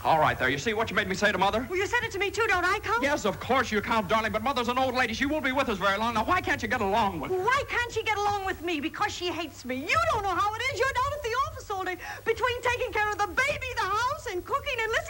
All right, there. You see what you made me say to Mother? Well, you said it to me, too, don't I, Count? Yes, of course you count, darling, but Mother's an old lady. She won't be with us very long. Now, why can't you get along with her? Why can't she get along with me? Because she hates me. You don't know how it is. You're down at the office all day between taking care of the baby, the house, and cooking and listening